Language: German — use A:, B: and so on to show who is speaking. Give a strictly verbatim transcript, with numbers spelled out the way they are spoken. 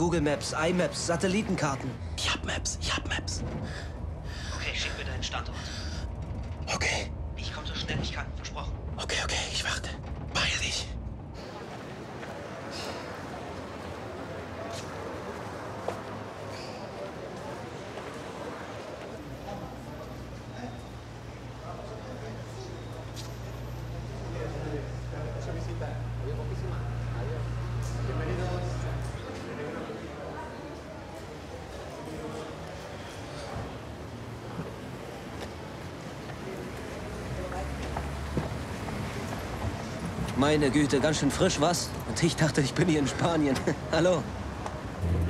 A: Google Maps, iMaps, Satellitenkarten.
B: Ich hab Maps, ich hab Maps.
A: Okay, schick mir deinen Standort.
B: Okay.
A: Ich komme so schnell ich kann, versprochen.
B: Okay, okay, ich warte. Beeil dich.
A: Meine Güte, ganz schön frisch, was? Und ich dachte, ich bin hier in Spanien. Hallo.